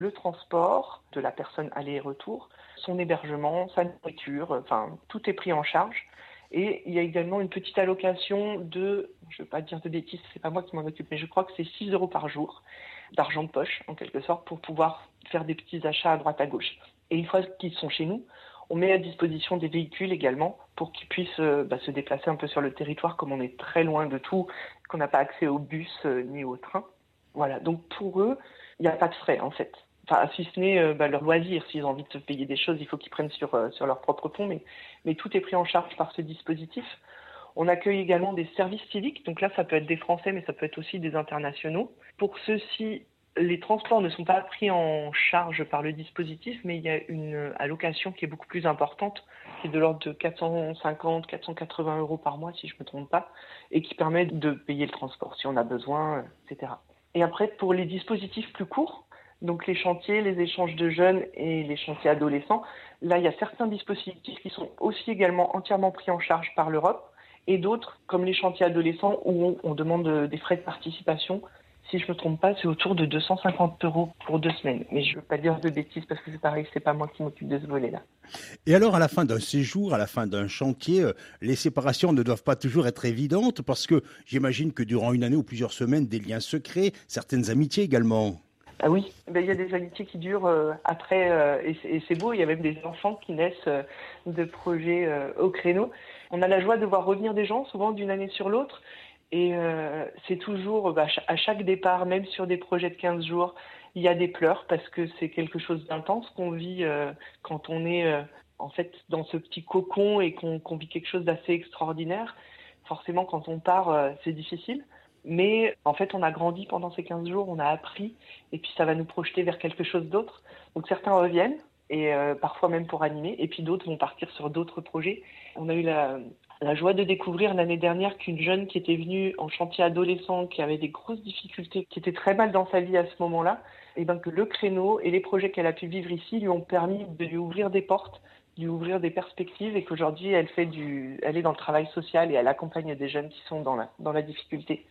le transport de la personne aller et retour, son hébergement, sa nourriture, enfin tout est pris en charge. Et il y a également une petite allocation de, je ne veux pas dire de bêtises, c'est pas moi qui m'en occupe, mais je crois que c'est 6 euros par jour d'argent de poche, en quelque sorte, pour pouvoir faire des petits achats à droite à gauche. Et une fois qu'ils sont chez nous, on met à disposition des véhicules également pour qu'ils puissent se déplacer un peu sur le territoire, comme on est très loin de tout, qu'on n'a pas accès au bus ni au train. Voilà, donc pour eux, il n'y a pas de frais en fait. Enfin, si ce n'est leur loisir, s'ils ont envie de se payer des choses, il faut qu'ils prennent sur leur propre fonds, mais tout est pris en charge par ce dispositif. On accueille également des services civiques, donc là ça peut être des Français, mais ça peut être aussi des internationaux. Pour ceux-ci, les transports ne sont pas pris en charge par le dispositif, mais il y a une allocation qui est beaucoup plus importante, qui est de l'ordre de 450, 480 euros par mois, si je ne me trompe pas, et qui permet de payer le transport si on a besoin, etc. Et après, pour les dispositifs plus courts, donc les chantiers, les échanges de jeunes et les chantiers adolescents, là, il y a certains dispositifs qui sont aussi également entièrement pris en charge par l'Europe, et d'autres, comme les chantiers adolescents, où on demande des frais de participation. Si je ne me trompe pas, c'est autour de 250 euros pour 2 semaines. Mais je ne veux pas dire de bêtises parce que c'est pareil, c'est pas moi qui m'occupe de ce volet-là. Et alors, à la fin d'un séjour, à la fin d'un chantier, les séparations ne doivent pas toujours être évidentes parce que j'imagine que durant une année ou plusieurs semaines, des liens se créent, certaines amitiés également. Ah oui, il y a des amitiés qui durent après, et c'est beau, il y a même des enfants qui naissent de projets au créneau. On a la joie de voir revenir des gens, souvent d'une année sur l'autre, et c'est toujours, à chaque départ, même sur des projets de 15 jours, il y a des pleurs, parce que c'est quelque chose d'intense qu'on vit quand on est en fait dans ce petit cocon et qu'on vit quelque chose d'assez extraordinaire. Forcément, quand on part, c'est difficile. Mais en fait, on a grandi pendant ces 15 jours, on a appris, et puis ça va nous projeter vers quelque chose d'autre. Donc certains reviennent, et parfois même pour animer, et puis d'autres vont partir sur d'autres projets. On a eu la joie de découvrir l'année dernière qu'une jeune qui était venue en chantier adolescent, qui avait des grosses difficultés, qui était très mal dans sa vie à ce moment-là, et ben que le créneau et les projets qu'elle a pu vivre ici lui ont permis de lui ouvrir des portes, de lui ouvrir des perspectives, et qu'aujourd'hui elle est dans le travail social et elle accompagne des jeunes qui sont dans la difficulté.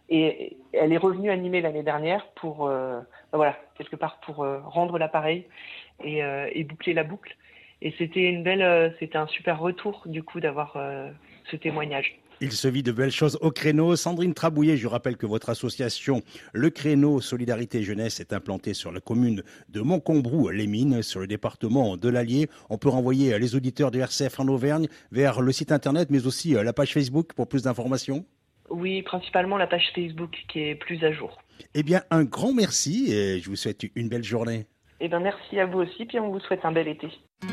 Et elle est revenue animer l'année dernière pour, quelque part pour rendre l'appareil et boucler la boucle. Et c'était un super retour du coup d'avoir ce témoignage. Il se vit de belles choses au Créneau. Sandrine Trabouillet, je rappelle que votre association, le Créneau Solidarité Jeunesse, est implantée sur la commune de Montcombrou-les-Mines, sur le département de l'Allier. On peut renvoyer les auditeurs de RCF en Auvergne vers le site internet, mais aussi la page Facebook pour plus d'informations. Oui, principalement la page Facebook qui est plus à jour. Eh bien, un grand merci et je vous souhaite une belle journée. Eh bien, merci à vous aussi, puis on vous souhaite un bel été.